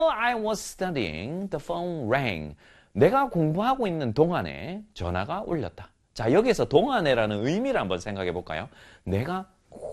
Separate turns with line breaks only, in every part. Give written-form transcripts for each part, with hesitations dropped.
I was studying, the phone rang. 내가 공부하고 있는 동안에 전화가 울렸다. 자, 여기서 동안에라는 의미를 한번 생각해 볼까요? 내가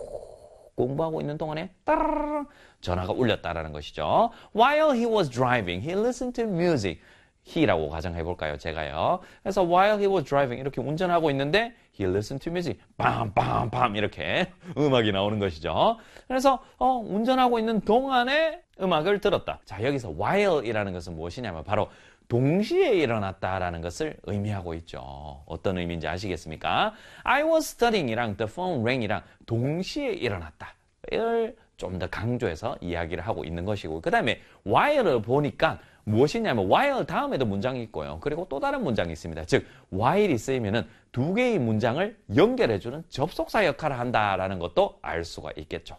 공부하고 있는 동안에 따르르 전화가 울렸다라는 것이죠. While he was driving, he listened to music. he라고 가정해 볼까요? 제가요. 그래서 while he was driving 이렇게 운전하고 있는데 he listened to music. 빰빰빰 이렇게 음악이 나오는 것이죠. 그래서 운전하고 있는 동안에 음악을 들었다. 자, 여기서 while이라는 것은 무엇이냐면 바로 동시에 일어났다라는 것을 의미하고 있죠. 어떤 의미인지 아시겠습니까? I was studying이랑 the phone rang이랑 동시에 일어났다. 이를 좀 더 강조해서 이야기를 하고 있는 것이고 그 다음에 while을 보니까 무엇이냐면 while 다음에도 문장이 있고요. 그리고 또 다른 문장이 있습니다. 즉 while이 쓰이면은 두 개의 문장을 연결해주는 접속사 역할을 한다라는 것도 알 수가 있겠죠.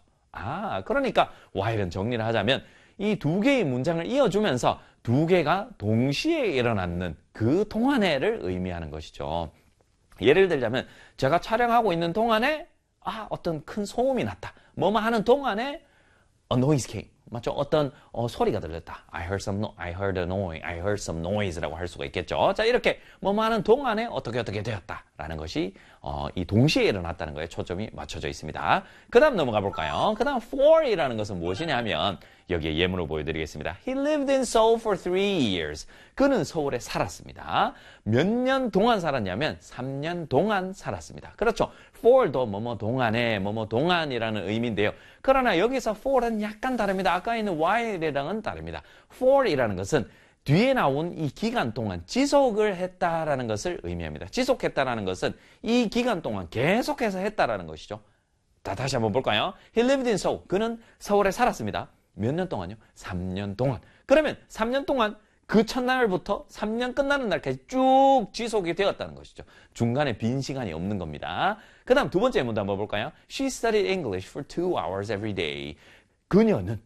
그러니까 while은 정리를 하자면 이 두 개의 문장을 이어주면서 두 개가 동시에 일어나는 그 동안에를 의미하는 것이죠. 예를 들자면 제가 촬영하고 있는 동안에 어떤 큰 소음이 났다. 뭐뭐 하는 동안에 a noise came. 맞죠? 어떤 소리가 들렸다. I heard a noise. I heard some noise라고 할 수가 있겠죠. 자, 이렇게 뭐뭐 하는 동안에 어떻게 되었다라는 것이 이 동시에 일어났다는 거에 초점이 맞춰져 있습니다. 그 다음 넘어가 볼까요? 그 다음 for이라는 것은 무엇이냐면 여기에 예문을 보여드리겠습니다. He lived in Seoul for 3 years. 그는 서울에 살았습니다. 몇 년 동안 살았냐면 3년 동안 살았습니다. 그렇죠. for도 뭐뭐 동안에 뭐뭐 동안이라는 의미인데요. 그러나 여기서 for은 약간 다릅니다. 아까 있는 while이랑은 다릅니다. for이라는 것은 뒤에 나온 이 기간 동안 지속을 했다라는 것을 의미합니다. 지속했다라는 것은 이 기간 동안 계속해서 했다라는 것이죠. 다시 한번 볼까요? He lived in Seoul. 그는 서울에 살았습니다. 몇 년 동안요? 3년 동안. 그러면 3년 동안 그 첫날부터 3년 끝나는 날까지 쭉 지속이 되었다는 것이죠. 중간에 빈 시간이 없는 겁니다. 그 다음 두 번째 문제 한번 볼까요? She studied English for 2 hours every day. 그녀는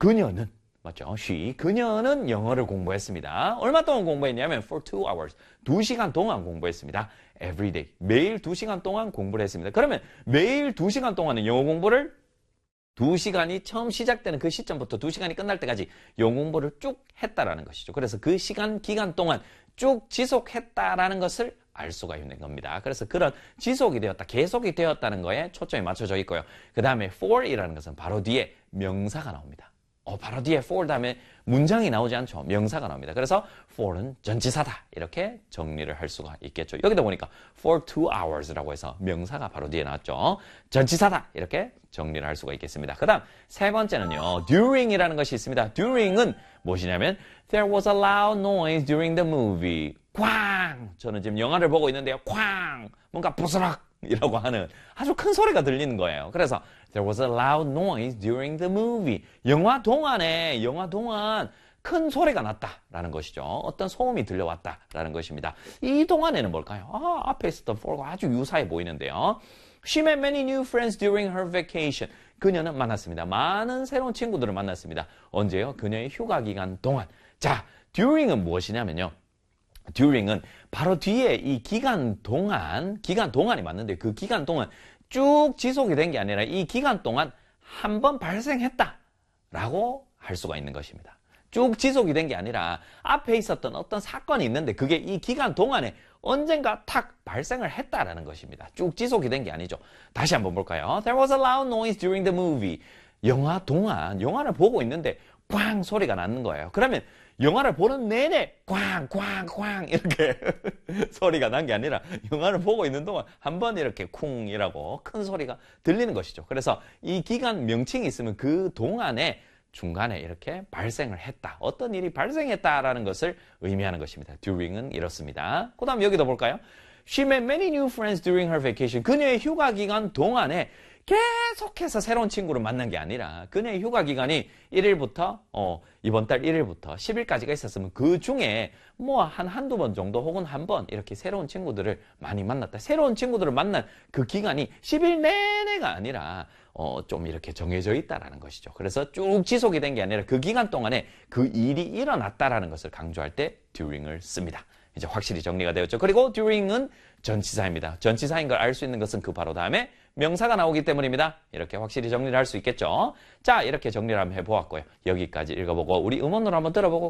맞죠? 그녀는 영어를 공부했습니다. 얼마 동안 공부했냐면 for 2 hours. 2시간 동안 공부했습니다. Every day. 매일 2시간 동안 공부를 했습니다. 그러면 매일 2시간 동안은 영어 공부를 2시간이 처음 시작되는 그 시점부터 2시간이 끝날 때까지 영어 공부를 쭉 했다라는 것이죠. 그래서 그 기간 동안 쭉 지속했다라는 것을 알 수가 있는 겁니다. 그래서 그런 지속이 되었다, 계속이 되었다는 거에 초점이 맞춰져 있고요. 그 다음에 for이라는 것은 바로 뒤에 명사가 나옵니다. 바로 뒤에 for 다음에 문장이 나오지 않죠. 명사가 나옵니다. 그래서 for는 전치사다. 이렇게 정리를 할 수가 있겠죠. 여기다 보니까 for 2 hours라고 해서 명사가 바로 뒤에 나왔죠. 전치사다. 이렇게 정리를 할 수가 있겠습니다. 그 다음 세 번째는요. during이라는 것이 있습니다. during은 무엇이냐면 there was a loud noise during the movie. 쾅! 저는 지금 영화를 보고 있는데요. 쾅! 뭔가 부스럭! 이라고 하는 아주 큰 소리가 들리는 거예요. 그래서 there was a loud noise during the movie. 영화 동안 큰 소리가 났다라는 것이죠. 어떤 소음이 들려왔다라는 것입니다. 이 동안에는 뭘까요? 앞에 있었던 for과 아주 유사해 보이는데요. She met many new friends during her vacation. 그녀는 만났습니다. 많은 새로운 친구들을 만났습니다. 언제요? 그녀의 휴가 기간 동안. 자, during은 무엇이냐면요. during은 바로 뒤에 이 기간 동안이 맞는데 그 기간 동안 쭉 지속이 된 게 아니라 이 기간 동안 한 번 발생했다라고 할 수가 있는 것입니다. 쭉 지속이 된 게 아니라 앞에 있었던 어떤 사건이 있는데 그게 이 기간 동안에 언젠가 탁 발생을 했다라는 것입니다. 쭉 지속이 된 게 아니죠. 다시 한번 볼까요? There was a loud noise during the movie. 영화 동안 영화를 보고 있는데 꽝 소리가 나는 거예요. 그러면 영화를 보는 내내 꽝꽝꽝 이렇게 소리가 난 게 아니라 영화를 보고 있는 동안 한 번 이렇게 쿵이라고 큰 소리가 들리는 것이죠. 그래서 이 기간 명칭이 있으면 그 동안에 중간에 이렇게 발생을 했다. 어떤 일이 발생했다라는 것을 의미하는 것입니다. during은 이렇습니다. 그 다음 여기도 볼까요? She met many new friends during her vacation. 그녀의 휴가 기간 동안에 계속해서 새로운 친구를 만난 게 아니라 그녀의 휴가 기간이 1일부터 이번 달 1일부터 10일까지가 있었으면 그 중에 뭐 한두 번 정도 혹은 한 번 이렇게 새로운 친구들을 많이 만났다. 새로운 친구들을 만난 그 기간이 10일 내내가 아니라 좀 이렇게 정해져 있다라는 것이죠. 그래서 쭉 지속이 된 게 아니라 그 기간 동안에 그 일이 일어났다라는 것을 강조할 때 during을 씁니다. 이제 확실히 정리가 되었죠. 그리고 during은 전치사입니다. 전치사인 걸 알 수 있는 것은 그 바로 다음에 명사가 나오기 때문입니다. 이렇게 확실히 정리를 할 수 있겠죠. 자, 이렇게 정리를 한번 해보았고요. 여기까지 읽어보고 우리 음원으로 한번 들어보고